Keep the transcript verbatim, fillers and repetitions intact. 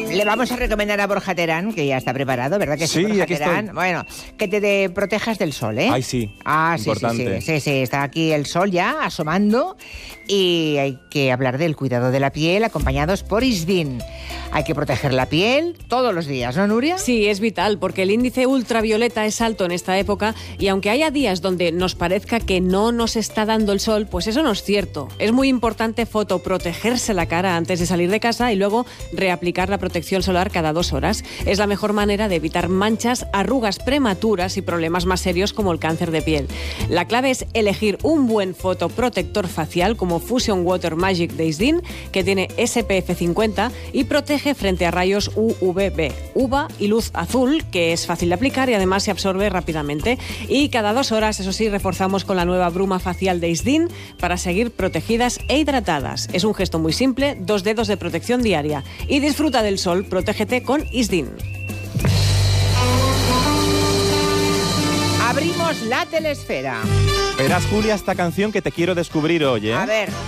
Le vamos a recomendar a Borja Terán, que ya está preparado, ¿verdad que sí, Sí, Borja aquí Terán? estoy. Bueno, que te de- protejas del sol, ¿eh? Ay, sí. Ah, sí, sí, Importante. sí, sí, sí, está aquí el sol ya asomando y hay que hablar del cuidado de la piel acompañados por Isdin. Hay que proteger la piel todos los días, ¿no, Nuria? Sí, es vital, porque el índice ultravioleta es alto en esta época y aunque haya días donde nos parezca que no nos está dando el sol, pues eso no es cierto. Es muy importante fotoprotegerse la cara antes de salir de casa y luego reaplicar la protección solar cada dos horas. Es la mejor manera de evitar manchas, arrugas prematuras y problemas más serios como el cáncer de piel. La clave es elegir un buen fotoprotector facial como Fusion Water Magic de Isdin, que tiene S P F cincuenta y protege frente a rayos U V B, U V A y luz azul, que es fácil de aplicar y además se absorbe rápidamente. Y cada dos horas, eso sí, reforzamos con la nueva bruma facial de Isdin para seguir protegidas e hidratadas. Es un gesto muy simple, dos dedos de protección diaria. Y disfruta del sol, protégete con Isdin. Abrimos la telesfera. Verás, Julia, esta canción que te quiero descubrir hoy, ¿eh? A ver.